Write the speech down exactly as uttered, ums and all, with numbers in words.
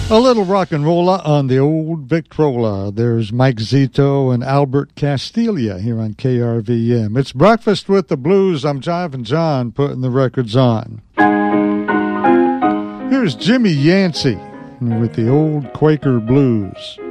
A little rock and rolla on the old Victrola. There's Mike Zito and Albert Castilla here on K R V M. It's Breakfast with the Blues. I'm Jive John putting the records on. Here's Jimmy Yancey with the old Quaker Blues.